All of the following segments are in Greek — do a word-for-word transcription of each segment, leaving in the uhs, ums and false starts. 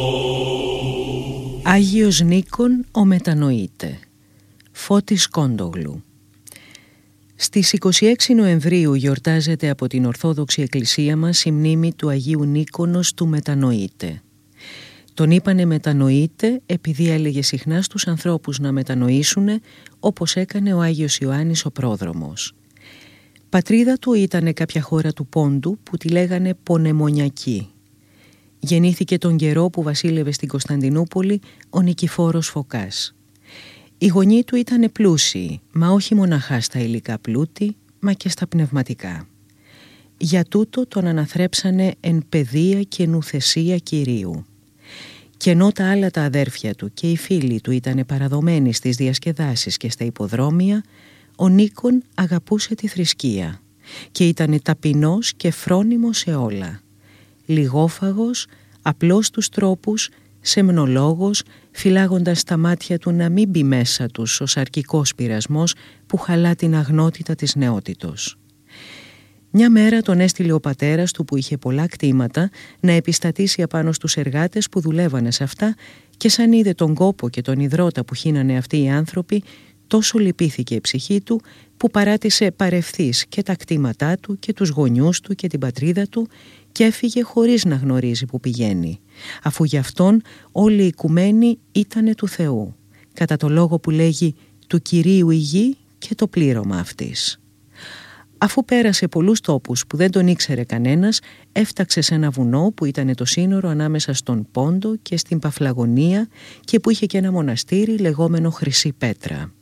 Άγιος Νίκον ο Μετανοείται. Φώτης Κόντογλου. Στις είκοσι έξι Νοεμβρίου γιορτάζεται από την Ορθόδοξη Εκκλησία μας η μνήμη του Αγίου Νίκονος του Μετανοείται. Τον είπανε Μετανοείται επειδή έλεγε συχνά στους ανθρώπους να μετανοήσουν, όπως έκανε ο Άγιος Ιωάννης ο Πρόδρομος. Πατρίδα του ήταν κάποια χώρα του Πόντου που τη λέγανε Πονεμονιακή. Γεννήθηκε τον καιρό που βασίλευε στην Κωνσταντινούπολη ο Νικηφόρος Φωκάς. Οι γονείς του ήταν πλούσιοι, μα όχι μοναχά στα υλικά πλούτη, μα και στα πνευματικά. Για τούτο τον αναθρέψανε εν παιδεία και νουθεσία Κυρίου. Και ενώ τα άλλα τα αδέρφια του και οι φίλοι του ήταν παραδομένοι στις διασκεδάσεις και στα υποδρόμια, ο Νίκον αγαπούσε τη θρησκεία και ήταν ταπεινός και φρόνιμος σε όλα. Λιγόφαγος, απλός τους τρόπους, σεμνολόγος, φυλάγοντας τα μάτια του να μην μπει μέσα τους ο σαρκικός πειρασμός που χαλά την αγνότητα της νεότητος. Μια μέρα τον έστειλε ο πατέρας του που είχε πολλά κτήματα να επιστατήσει απάνω στους εργάτες που δουλεύανε σε αυτά και σαν είδε τον κόπο και τον υδρότα που χύνανε αυτοί οι άνθρωποι, τόσο λυπήθηκε η ψυχή του που παράτησε παρευθείς και τα κτήματά του και τους γονιούς του και την πατρίδα του και έφυγε χωρίς να γνωρίζει που πηγαίνει, αφού γι' αυτόν όλοι οι οικουμένοι ήτανε του Θεού, κατά το λόγο που λέγει «του Κυρίου η γη και το πλήρωμα αυτής». Αφού πέρασε πολλούς τόπους που δεν τον ήξερε κανένας, έφταξε σε ένα βουνό που ήταν το σύνορο ανάμεσα στον Πόντο και στην Παφλαγωνία και που είχε και ένα μοναστήρι λεγόμενο Χρυσή Πέτρα.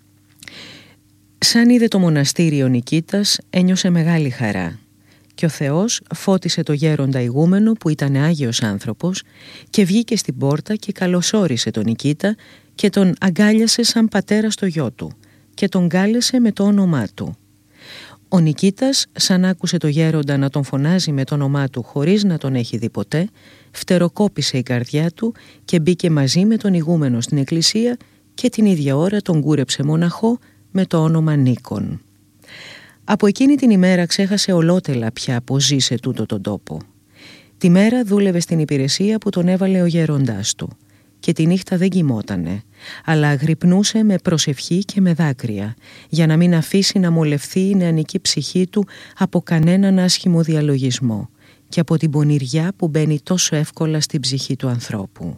Σαν είδε το μοναστήρι ο Νικήτας, ένιωσε μεγάλη χαρά και ο Θεός φώτισε το γέροντα ηγούμενο που ήταν Άγιος άνθρωπος και βγήκε στην πόρτα και καλωσόρισε τον Νικήτα και τον αγκάλιασε σαν πατέρα στο γιο του και τον κάλεσε με το όνομά του. Ο Νικήτας, σαν άκουσε το γέροντα να τον φωνάζει με το όνομά του χωρίς να τον έχει δει ποτέ, φτεροκόπησε η καρδιά του και μπήκε μαζί με τον ηγούμενο στην εκκλησία και την ίδια ώρα τον κούρεψε μοναχό με το όνομα Νίκον. Από εκείνη την ημέρα ξέχασε ολότελα πια πως ζει σε τούτο τον τόπο. Τη μέρα δούλευε στην υπηρεσία που τον έβαλε ο γέροντάς του και τη νύχτα δεν κοιμότανε, αλλά αγρυπνούσε με προσευχή και με δάκρυα για να μην αφήσει να μολευθεί η νεανική ψυχή του από κανέναν άσχημο διαλογισμό και από την πονηριά που μπαίνει τόσο εύκολα στην ψυχή του ανθρώπου.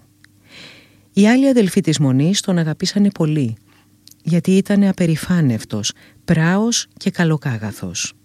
Οι άλλοι αδελφοί της Μονής τον αγαπήσανε πολύ, γιατί ήταν απερηφάνευτος, πράος και καλοκάγαθος.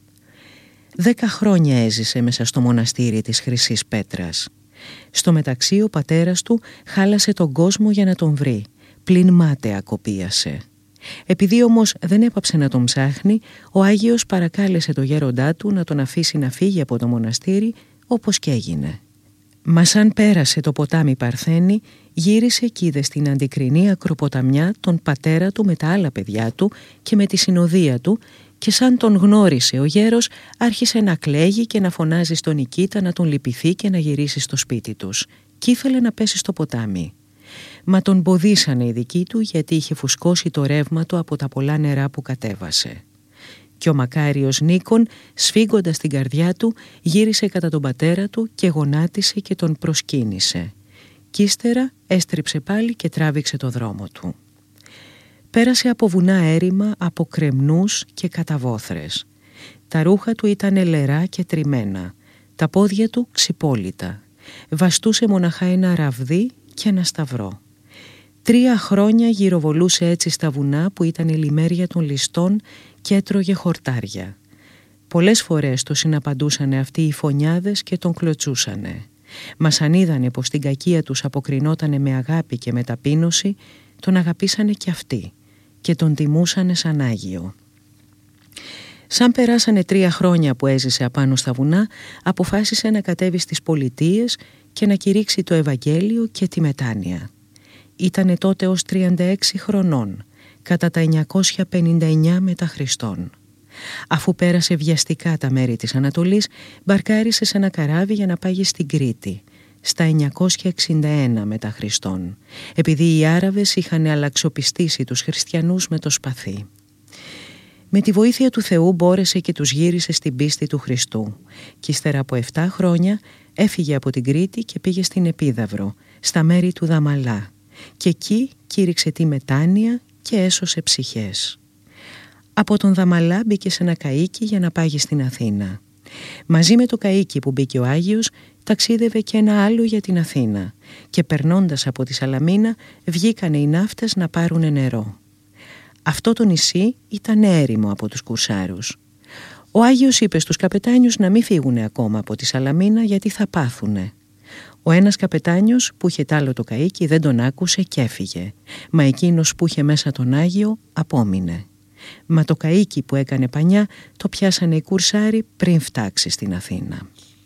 Δέκα χρόνια έζησε μέσα στο μοναστήρι της Χρυσής Πέτρας. Στο μεταξύ ο πατέρας του χάλασε τον κόσμο για να τον βρει, πλην μάταια κοπίασε. Επειδή όμως δεν έπαψε να τον ψάχνει, ο Άγιος παρακάλεσε το γέροντά του να τον αφήσει να φύγει από το μοναστήρι, όπως και έγινε. Μα σαν πέρασε το ποτάμι Παρθένη, γύρισε κι είδε στην αντικρινή ακροποταμιά τον πατέρα του με τα άλλα παιδιά του και με τη συνοδεία του και σαν τον γνώρισε ο γέρος άρχισε να κλαίγει και να φωνάζει στον Νικήτα να τον λυπηθεί και να γυρίσει στο σπίτι τους κι ήθελε να πέσει στο ποτάμι. Μα τον ποδίσανε οι δικοί του γιατί είχε φουσκώσει το ρεύμα του από τα πολλά νερά που κατέβασε. Και ο μακάριος Νίκον, σφίγγοντας την καρδιά του, γύρισε κατά τον πατέρα του και γονάτισε και τον προσκύνησε. Κι ύστερα έστριψε πάλι και τράβηξε το δρόμο του. Πέρασε από βουνά έρημα, από κρεμνούς και καταβόθρες. Τα ρούχα του ήταν λερά και τριμμένα, τα πόδια του ξυπόλυτα. Βαστούσε μοναχά ένα ραβδί και ένα σταυρό. Τρία χρόνια γυροβολούσε έτσι στα βουνά που ήταν η λιμέρια των ληστών και έτρωγε χορτάρια. Πολλές φορές το συναπαντούσανε αυτοί οι φωνιάδες και τον κλωτσούσανε. Μα σαν είδανε πως την κακία τους αποκρινότανε με αγάπη και με ταπείνωση, τον αγαπήσανε κι αυτοί και τον τιμούσανε σαν Άγιο. Σαν περάσανε τρία χρόνια που έζησε απάνω στα βουνά, αποφάσισε να κατέβει στις πολιτείες και να κηρύξει το Ευαγγέλιο και τη μετάνοια. Ήτανε τότε ως τριάντα έξι χρονών, κατά τα εννιακόσια πενήντα εννιά μετά Χριστόν. Αφού πέρασε βιαστικά τα μέρη της Ανατολής, μπαρκάρισε σε ένα καράβι για να πάγει στην Κρήτη, στα εννιακόσια εξήντα ένα μετά Χριστόν, επειδή οι Άραβες είχαν αλλαξοπιστήσει τους χριστιανούς με το σπαθί. Με τη βοήθεια του Θεού μπόρεσε και τους γύρισε στην πίστη του Χριστού και ύστερα από επτά χρόνια έφυγε από την Κρήτη και πήγε στην Επίδαυρο, στα μέρη του Δαμαλά, και εκεί κήρυξε τη μετάνοια και έσωσε ψυχές. Από τον Δαμαλά μπήκε σε ένα καΐκι για να πάγει στην Αθήνα. Μαζί με το καΐκι που μπήκε ο Άγιος, ταξίδευε και ένα άλλο για την Αθήνα, και περνώντας από τη Σαλαμίνα βγήκανε οι ναύτες να πάρουνε νερό. Αυτό το νησί ήταν έρημο από τους κουρσάρους. Ο Άγιος είπε στους καπετάνιους να μην φύγουνε ακόμα από τη Σαλαμίνα, γιατί θα πάθουνε. Ο ένας καπετάνιος που είχε τ' άλλο το καΐκι δεν τον άκουσε και έφυγε, μα εκείνος που είχε μέσα τον Άγιο απόμεινε. Μα το καΐκι που έκανε πανιά το πιάσανε οι κουρσάροι πριν φτάξει στην Αθήνα.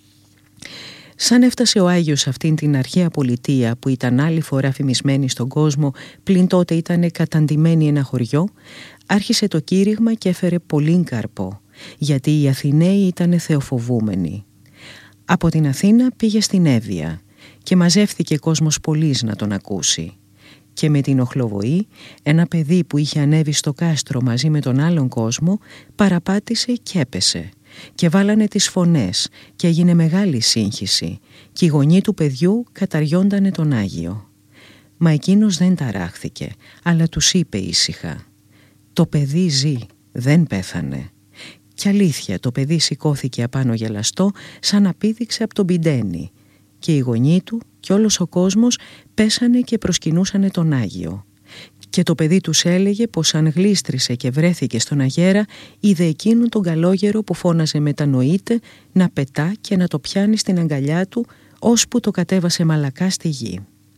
Σαν έφτασε ο Άγιος σε αυτήν την αρχαία πολιτεία που ήταν άλλη φορά φημισμένη στον κόσμο, πλην τότε ήταν καταντημένη ένα χωριό, άρχισε το κήρυγμα και έφερε πολύ καρπό, γιατί οι Αθηναίοι ήταν θεοφοβούμενοι. Από την Αθήνα πήγε στην Εύβοια και μαζεύθηκε κόσμος πολύς να τον ακούσει. Και με την Οχλοβοή, ένα παιδί που είχε ανέβει στο κάστρο μαζί με τον άλλον κόσμο, παραπάτησε και έπεσε. Και βάλανε τις φωνές και έγινε μεγάλη σύγχυση, και οι γονείς του παιδιού καταριόντανε τον Άγιο. Μα εκείνος δεν ταράχθηκε, αλλά τους είπε ήσυχα: «Το παιδί ζει, δεν πέθανε». Κι αλήθεια, το παιδί σηκώθηκε απάνω γελαστό, σαν να πήδηξε από τον πιντένι, και οι γονείς του και όλος ο κόσμος πέσανε και προσκυνούσανε τον Άγιο. Και το παιδί τους έλεγε πως αν γλίστρισε και βρέθηκε στον αγέρα, είδε εκείνον τον καλόγερο που φώναζε μετανοείται να πετά και να το πιάνει στην αγκαλιά του, ώσπου το κατέβασε μαλακά στη γη.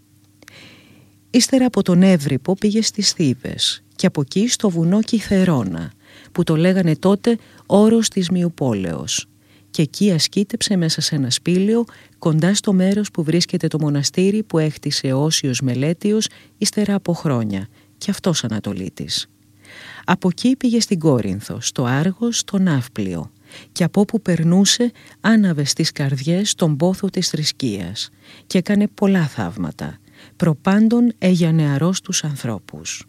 Ύστερα από τον Εύρυπο πήγε στις Θήβες και από εκεί στο βουνό Κιθερώνα, που το λέγανε τότε όρος της Μιουπόλεως, και εκεί ασκήτεψε μέσα σε ένα σπήλαιο κοντά στο μέρος που βρίσκεται το μοναστήρι που έχτισε ο Όσιος Μελέτιος ύστερα από χρόνια, και αυτός Ανατολίτης. Από εκεί πήγε στην Κόρινθο, στο Άργος, στο Ναύπλιο, και από όπου περνούσε άναβε στις καρδιές τον πόθο της θρησκείας και έκανε πολλά θαύματα, προπάντων έγιανε αρρώστους ανθρώπους.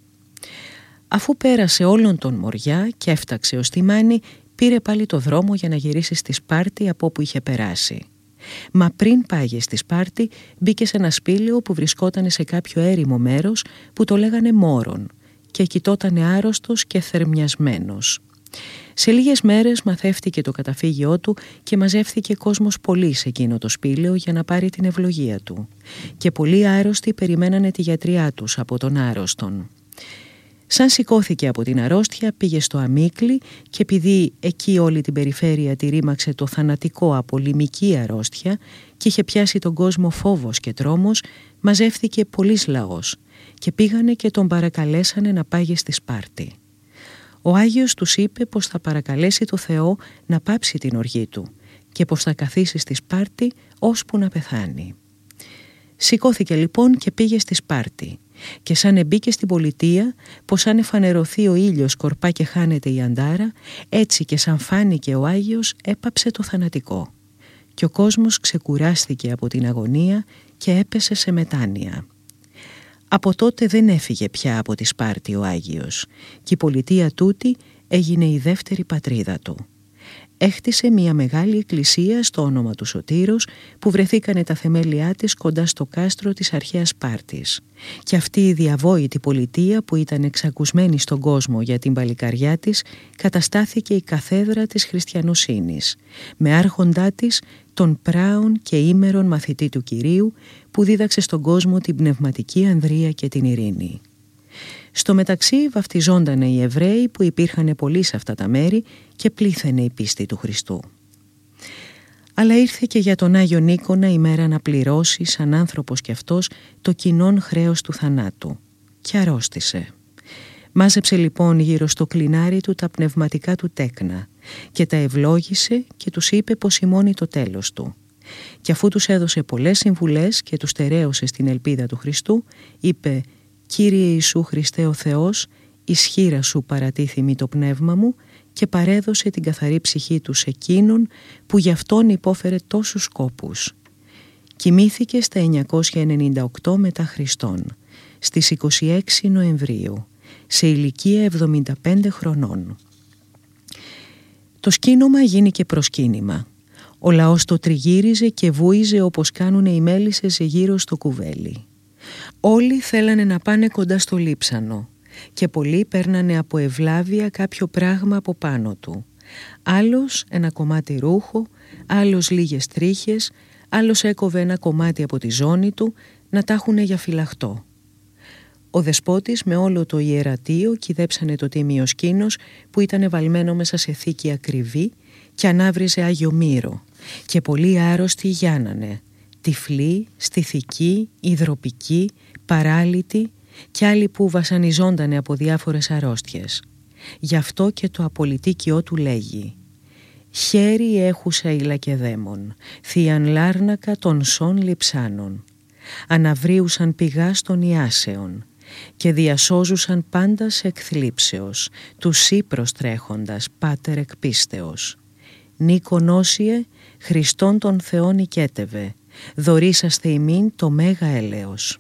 Αφού πέρασε όλον τον Μοριά και έφταξε ως τη Μάνη, πήρε πάλι το δρόμο για να γυρίσει στη Σπάρτη από όπου είχε περάσει. Μα πριν πάγε στη Σπάρτη, μπήκε σε ένα σπήλαιο που βρισκόταν σε κάποιο έρημο μέρος που το λέγανε Μόρον, και κοιτότανε άρρωστος και θερμιασμένος. Σε λίγες μέρες μαθεύτηκε το καταφύγιό του και μαζεύθηκε κόσμος πολύ σε εκείνο το σπήλαιο για να πάρει την ευλογία του, και πολλοί άρρωστοι περιμένανε τη γιατριά τους από τον άρρωστον. Σαν σηκώθηκε από την αρρώστια, πήγε στο Αμίκλι, και επειδή εκεί όλη την περιφέρεια τη ρήμαξε το θανατικό από λιμική αρρώστια και είχε πιάσει τον κόσμο φόβος και τρόμος, μαζεύθηκε πολύς λαός και πήγανε και τον παρακαλέσανε να πάγει στη Σπάρτη. Ο Άγιος τους είπε πως θα παρακαλέσει το Θεό να πάψει την οργή του και πως θα καθίσει στη Σπάρτη ώσπου να πεθάνει. Σηκώθηκε λοιπόν και πήγε στη Σπάρτη, και σαν εμπήκε στην πολιτεία, πως σαν εφανερωθεί ο ήλιος σκορπά και χάνεται η αντάρα, έτσι και σαν φάνηκε ο Άγιος έπαψε το θανατικό, και ο κόσμος ξεκουράστηκε από την αγωνία και έπεσε σε μετάνοια. Από τότε δεν έφυγε πια από τη Σπάρτη ο Άγιος, και η πολιτεία τούτη έγινε η δεύτερη πατρίδα του. Έχτισε μια μεγάλη εκκλησία στο όνομα του Σωτήρος, που βρεθήκανε τα θεμέλια της κοντά στο κάστρο της αρχαίας Σπάρτης. Και αυτή η διαβόητη πολιτεία που ήταν εξακουσμένη στον κόσμο για την παλικαριά της, καταστάθηκε η καθέδρα της χριστιανοσύνης, με άρχοντά της τον πράον και ήμερον μαθητή του Κυρίου, που δίδαξε στον κόσμο την πνευματική ανδρεία και την ειρήνη. Στο μεταξύ βαφτιζόντανε οι Εβραίοι που υπήρχαν πολλοί σε αυτά τα μέρη και πλήθαινε η πίστη του Χριστού. Αλλά ήρθε και για τον Άγιο Νίκονα η μέρα να πληρώσει σαν άνθρωπος κι αυτός το κοινόν χρέος του θανάτου, και αρρώστησε. Μάζεψε λοιπόν γύρω στο κλινάρι του τα πνευματικά του τέκνα και τα ευλόγησε και τους είπε πως ημώνει το τέλος του. Και αφού τους έδωσε πολλές συμβουλές και τους στερέωσε στην ελπίδα του Χριστού, είπε: «Κύριε Ιησού Χριστέ ο Θεός, ισχύρα σου παρατίθημη το πνεύμα μου», και παρέδωσε την καθαρή ψυχή του σε εκείνον που γι' αυτόν υπόφερε τόσους σκόπους. Κοιμήθηκε στα εννιακόσια ενενήντα οκτώ μετά Χριστόν, στις είκοσι έξι Νοεμβρίου, σε ηλικία εβδομήντα πέντε χρονών. Το σκήνομα γίνηκε προσκύνημα. Ο λαός το τριγύριζε και βούιζε όπως κάνουνε οι μέλισσες γύρω στο κουβέλι. Όλοι θέλανε να πάνε κοντά στο λείψανο και πολλοί παίρνανε από ευλάβεια κάποιο πράγμα από πάνω του. Άλλος ένα κομμάτι ρούχο, άλλος λίγες τρίχες, άλλος έκοβε ένα κομμάτι από τη ζώνη του να τα έχουνε για φυλαχτό. Ο δεσπότης με όλο το ιερατείο κυδέψανε το τίμιο σκήνος που ήταν βαλμένο μέσα σε θήκη ακριβή και ανάβριζε Άγιο Μύρο, και πολλοί άρρωστοι γιάννανε, τυφλοί, στιθικοί, υδροπικοί, παράλυτοι και άλλοι που βασανιζόντανε από διάφορες αρρώστιες. Γι' αυτό και το απολυτίκιό του λέγει «Χέρι έχουσα η Λακεδαίμων, θείαν λάρνακα των σών λειψάνων, αναβρίουσαν πηγάς των Ιάσεων και διασώζουσαν πάντας εκθλίψεως, του σύ προστρέχοντας πάτερ εκπίστεως. Νίκον όσιε, Χριστόν των Θεών οικέτευε, δωρήσαστε ημίν το μέγα έλεος».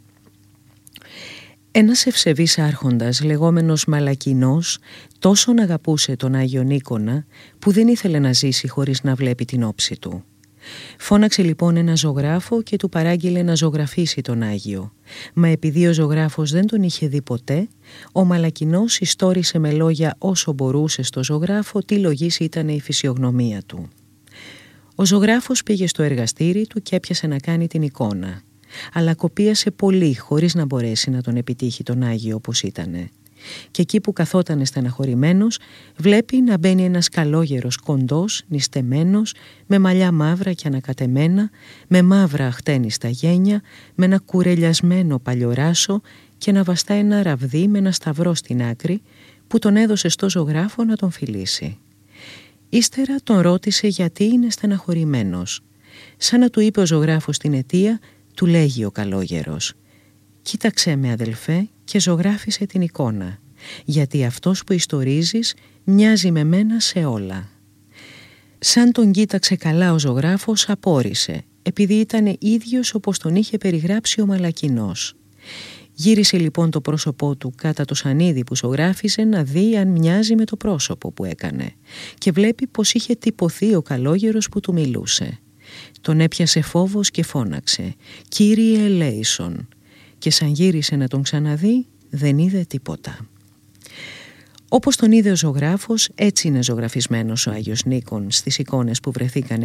Ένας ευσεβής άρχοντας, λεγόμενος Μαλακινός, τόσον αγαπούσε τον Άγιο Νίκονα που δεν ήθελε να ζήσει χωρίς να βλέπει την όψη του. Φώναξε λοιπόν ένα ζωγράφο και του παράγγειλε να ζωγραφίσει τον Άγιο. Μα επειδή ο ζωγράφος δεν τον είχε δει ποτέ, ο Μαλακινός ιστόρισε με λόγια όσο μπορούσε στο ζωγράφο τι λογής ήταν η φυσιογνωμία του. Ο ζωγράφος πήγε στο εργαστήρι του και έπιασε να κάνει την εικόνα. Αλλά κοπίασε πολύ χωρίς να μπορέσει να τον επιτύχει τον Άγιο όπως ήτανε. Και εκεί που καθότανε στεναχωρημένος, βλέπει να μπαίνει ένας καλόγερος κοντός, νηστεμένος, με μαλλιά μαύρα και ανακατεμένα, με μαύρα αχτένιστα γένια, με ένα κουρελιασμένο παλιοράσο και να βαστά ένα ραβδί με ένα σταυρό στην άκρη, που τον έδωσε στο ζωγράφο να τον φιλήσει. Ύστερα τον ρώτησε γιατί είναι στεναχωρημένος. Σαν να του είπε ο ζωγράφος την αιτία, του λέγει ο καλόγερος «Κοίταξέ με αδελφέ και ζωγράφισε την εικόνα, γιατί αυτός που ιστορίζεις μοιάζει με μένα σε όλα». Σαν τον κοίταξε καλά ο ζωγράφος απόρρισε, επειδή ήταν ίδιος όπως τον είχε περιγράψει ο Μαλακινός. Γύρισε λοιπόν το πρόσωπό του κάτα το σανίδι που ζωγράφισε να δει αν μοιάζει με το πρόσωπο που έκανε, και βλέπει πως είχε τυπωθεί ο καλόγερος που του μιλούσε. Τον έπιασε φόβος και φώναξε «Κύριε ελέησον», και σαν γύρισε να τον ξαναδεί δεν είδε τίποτα. Όπως τον είδε ο ζωγράφος, έτσι είναι ζωγραφισμένος ο Άγιος Νίκον στις εικόνες που βρεθήκανε